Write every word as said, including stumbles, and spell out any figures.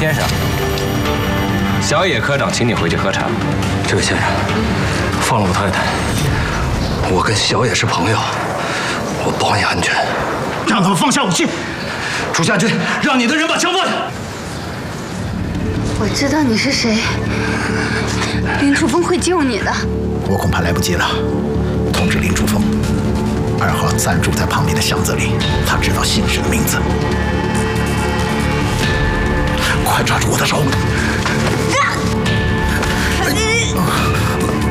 先生，小野科长请你回去喝茶。 这位先生，放了我太太，我跟小野是朋友，我保你安全。 让他们放下武器。 楚夏君，让你的人把枪放下。 我知道你是谁，林楚风会救你的。 我恐怕来不及了，通知林楚风，二号暂住在旁边的巷子里，他知道姓氏的名字。快抓住我的手！